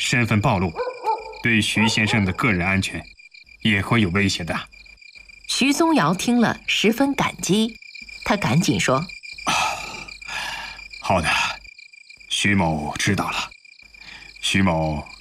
身份暴露，对徐先生的个人安全也会有威胁的。 徐宗尧听了十分感激，他赶紧说：“ 好的，徐某知道了。徐某